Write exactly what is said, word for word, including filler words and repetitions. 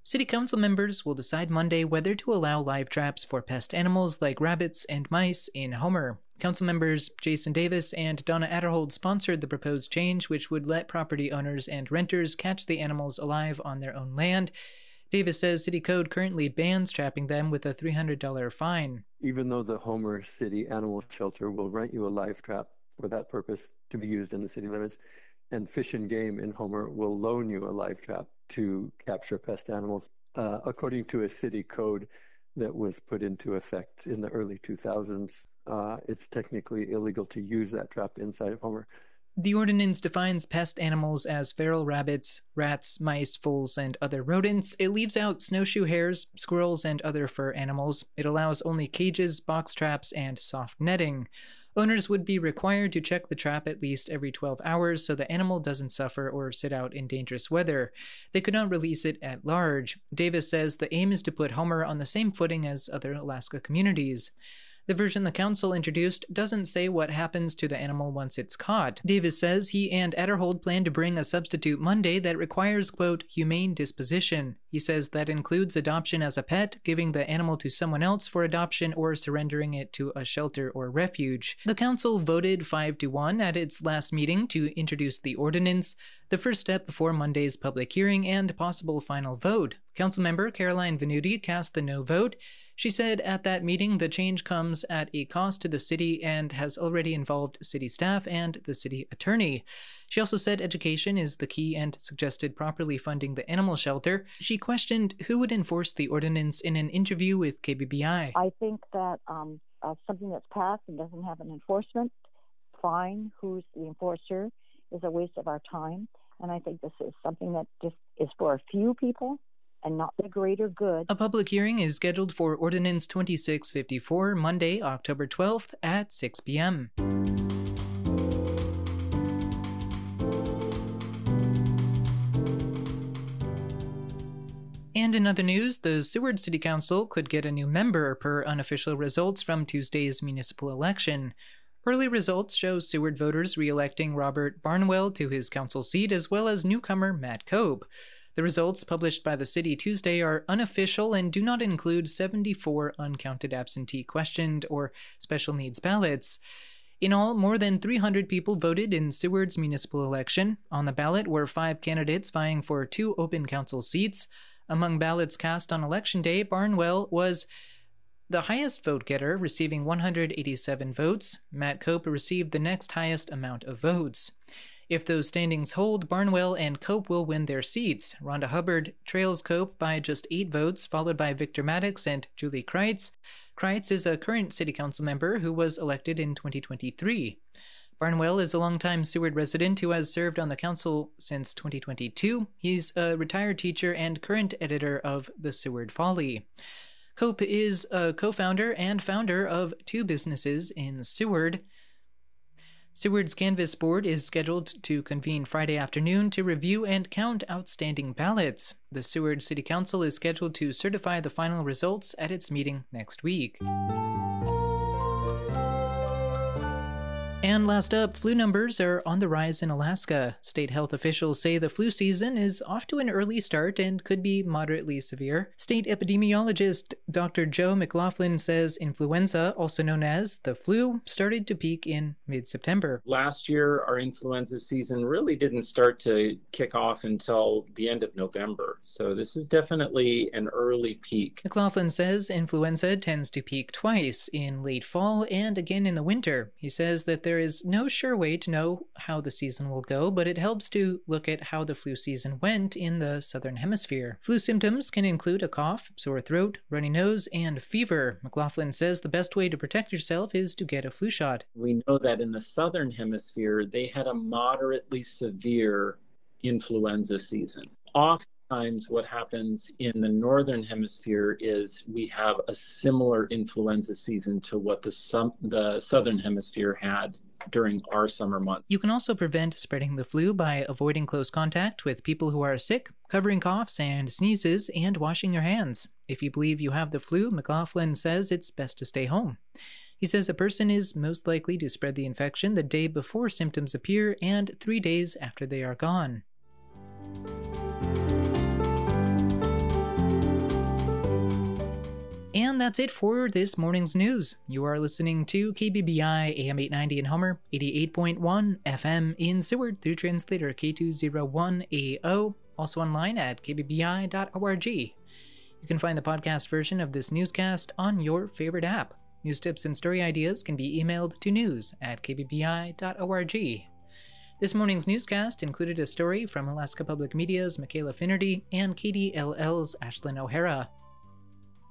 City Council members will decide Monday whether to allow live traps for pest animals like rabbits and mice in Homer. Council members Jason Davis and Donna Adderhold sponsored the proposed change, which would let property owners and renters catch the animals alive on their own land. Davis says city code currently bans trapping them with a three hundred dollars fine. Even though the Homer City Animal Shelter will rent you a live trap for that purpose to be used in the city limits, and Fish and Game in Homer will loan you a live trap to capture pest animals, uh, according to a city code that was put into effect in the early two thousands. Uh, it's technically illegal to use that trap inside of Homer. The ordinance defines pest animals as feral rabbits, rats, mice, voles, and other rodents. It leaves out snowshoe hares, squirrels, and other fur animals. It allows only cages, box traps, and soft netting. Owners would be required to check the trap at least every twelve hours so the animal doesn't suffer or sit out in dangerous weather. They could not release it at large. Davis says the aim is to put Homer on the same footing as other Alaska communities. The version the council introduced doesn't say what happens to the animal once it's caught. Davis says he and Adderhold plan to bring a substitute Monday that requires, quote, humane disposition. He says that includes adoption as a pet, giving the animal to someone else for adoption, or surrendering it to a shelter or refuge. The council voted five to one at its last meeting to introduce the ordinance, the first step before Monday's public hearing and possible final vote. Councilmember Caroline Venuti cast the no vote. She said at that meeting the change comes at a cost to the city and has already involved city staff and the city attorney. She also said education is the key and suggested properly funding the animal shelter. She questioned who would enforce the ordinance in an interview with K B B I. I think that um, uh, something that's passed and doesn't have an enforcement, fine, who's the enforcer, is a waste of our time. And I think this is something that just is for a few people and not the greater good. A public hearing is scheduled for Ordinance twenty-six fifty-four Monday, October twelfth at six p.m. And in other news, the Seward City Council could get a new member per unofficial results from Tuesday's municipal election. Early results show Seward voters re-electing Robert Barnwell to his council seat, as well as newcomer Matt Cope. The results published by the city Tuesday are unofficial and do not include seventy-four uncounted absentee questioned or special needs ballots. In all, more than three hundred people voted in Seward's municipal election. On the ballot were five candidates vying for two open council seats. Among ballots cast on Election Day, Barnwell was the highest vote-getter, receiving one hundred eighty-seven votes. Matt Cope received the next highest amount of votes. If those standings hold, Barnwell and Cope will win their seats. Rhonda Hubbard trails Cope by just eight votes, followed by Victor Maddox and Julie Kreitz. Kreitz is a current city council member who was elected in twenty twenty-three. Barnwell is a longtime Seward resident who has served on the council since twenty twenty-two. He's a retired teacher and current editor of The Seward Folly. Cope is a co-founder and founder of two businesses in Seward. Seward's Canvass Board is scheduled to convene Friday afternoon to review and count outstanding ballots. The Seward City Council is scheduled to certify the final results at its meeting next week. And last up, flu numbers are on the rise in Alaska. State health officials say the flu season is off to an early start and could be moderately severe. State epidemiologist Doctor Joe McLaughlin says influenza, also known as the flu, started to peak in mid-September. Last year, our influenza season really didn't start to kick off until the end of November. So this is definitely an early peak. McLaughlin says influenza tends to peak twice, in late fall and again in the winter. He says that there is no sure way to know how the season will go, but it helps to look at how the flu season went in the southern hemisphere. Flu symptoms can include a cough, sore throat, runny nose, and fever. McLaughlin says the best way to protect yourself is to get a flu shot. We know that in the southern hemisphere, they had a moderately severe influenza season. Oftentimes what happens in the northern hemisphere is we have a similar influenza season to what the, sum- the southern hemisphere had during our summer months. You can also prevent spreading the flu by avoiding close contact with people who are sick, covering coughs and sneezes, and washing your hands. If you believe you have the flu, McLaughlin says it's best to stay home. He says a person is most likely to spread the infection the day before symptoms appear and three days after they are gone. And that's it for this morning's news. You are listening to K B B I A M eight ninety in Homer, eighty-eight point one F M in Seward through translator K two oh one A O, also online at k b b i dot org. You can find the podcast version of this newscast on your favorite app. News tips and story ideas can be emailed to news at k b b i dot org. This morning's newscast included a story from Alaska Public Media's Michaela Finnerty and K D L L's Ashlyn O'Hara.